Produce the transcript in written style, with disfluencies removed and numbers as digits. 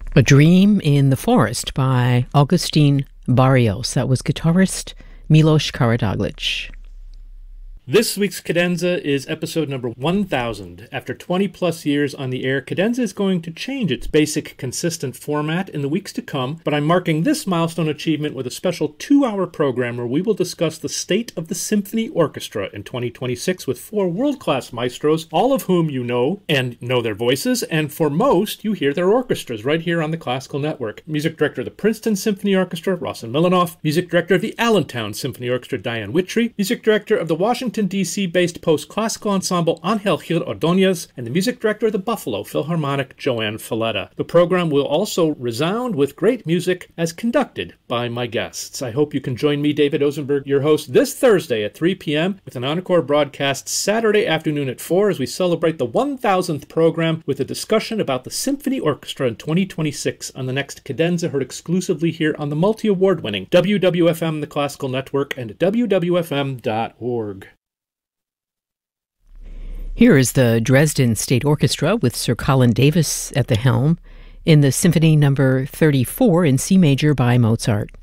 A Dream in the Forest by Augustin Barrios. That was guitarist Milos Karadzic. This week's Cadenza is episode number 1000. After 20 plus years on the air, Cadenza is going to change its basic, consistent format in the weeks to come, but I'm marking this milestone achievement with a special 2-hour program where we will discuss the state of the symphony orchestra in 2026 with 4 world-class maestros, all of whom you know and know their voices, and for most, you hear their orchestras right here on the Classical Network. Music director of the Princeton Symphony Orchestra, Rossen Milanov. Music director of the Allentown Symphony Orchestra, Diane Wittry. Music director of the Washington, D.C.-based post-classical ensemble Angel Gil Ordóñez, and the music director of the Buffalo Philharmonic, Joanne Falletta. The program will also resound with great music as conducted by my guests. I hope you can join me, David Osenberg, your host, this Thursday at 3 p.m. with an encore broadcast Saturday afternoon at 4 as we celebrate the 1000th program with a discussion about the symphony orchestra in 2026 on the next Cadenza, heard exclusively here on the multi-award-winning WWFM, the Classical Network, and WWFM.org. Here is the Dresden State Orchestra with Sir Colin Davis at the helm in the Symphony No. 34 in C major by Mozart.